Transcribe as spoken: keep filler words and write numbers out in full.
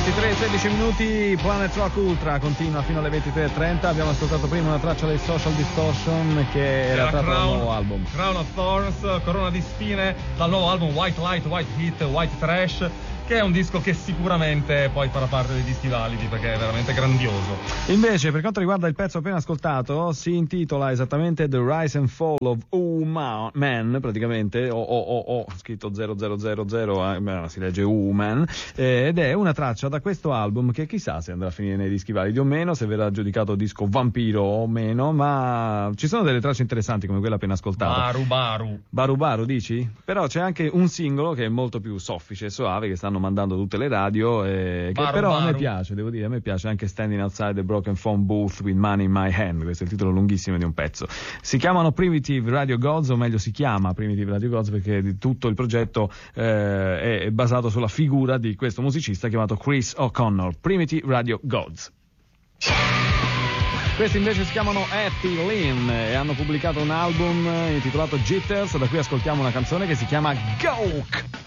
ventitré e sedici minuti, Planet Rock Ultra continua fino alle ventitré e trenta. Abbiamo ascoltato prima una traccia dei Social Distortion che era tratta dal nuovo album Crown of Thorns, corona di spine, dal nuovo album White Light, White Heat, White Trash, che è un disco che sicuramente poi farà parte dei dischi validi perché è veramente grandioso. Invece, per quanto riguarda il pezzo appena ascoltato, si intitola esattamente The Rise and Fall of U-Man, praticamente, o, o, o, o scritto zero zero zero zero, eh, si legge U-Man, eh, ed è una traccia da questo album che chissà se andrà a finire nei dischi validi o meno, se verrà giudicato disco vampiro o meno, ma ci sono delle tracce interessanti come quella appena ascoltata. Baru Baru. Baru Baru, dici? Però c'è anche un singolo che è molto più soffice e soave, che stanno mandando tutte le radio, eh, che Baru, però baru. a me piace, devo dire, a me piace anche Standing Outside the Broken Phone Booth with Money in My Hand. Questo è il titolo lunghissimo di un pezzo. Si chiamano Primitive Radio Gods, o meglio si chiama Primitive Radio Gods perché di tutto il progetto eh, è basato sulla figura di questo musicista chiamato Chris O'Connor. Primitive Radio Gods. Questi invece si chiamano Ethy Lynn e hanno pubblicato un album intitolato Jitters. Da qui ascoltiamo una canzone che si chiama Gawk.